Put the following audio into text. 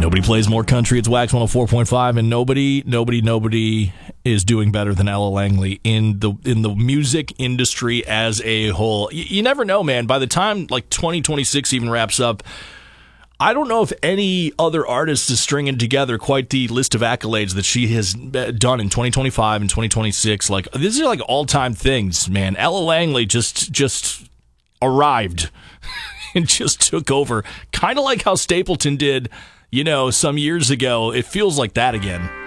Nobody plays more country. It's Wax 104.5, and nobody is doing better than Ella Langley in the music industry as a whole. You never know, man. By the time like 2026 even wraps up, I don't know if any other artist is stringing together quite the list of accolades that she has done in 2025 and 2026. Like, these are like all-time things, man. Ella Langley just arrived and just took over, kind of like how Stapleton did, some years ago. It feels like that again.